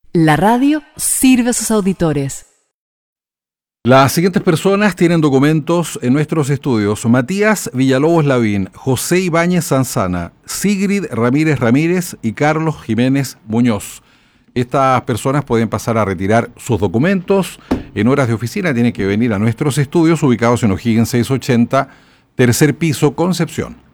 La radio sirve a sus auditores. Las siguientes personas tienen documentos en nuestros estudios: Matías Villalobos Lavín, José Ibáñez Sanzana, Sigrid Ramírez Ramírez y Carlos Jiménez Muñoz. Estas personas pueden pasar a retirar sus documentos en horas de oficina. Tienen que venir a nuestros estudios ubicados en O'Higgins 680, tercer piso, Concepción.